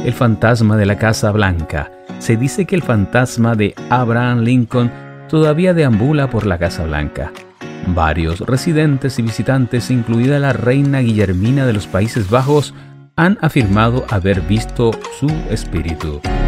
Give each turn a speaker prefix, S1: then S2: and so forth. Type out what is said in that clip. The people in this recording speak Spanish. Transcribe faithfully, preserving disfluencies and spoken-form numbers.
S1: el fantasma de la Casa Blanca. Se dice que el fantasma de Abraham Lincoln todavía deambula por la Casa Blanca. Varios residentes y visitantes, incluida la reina Guillermina de los Países Bajos, han afirmado haber visto su espíritu.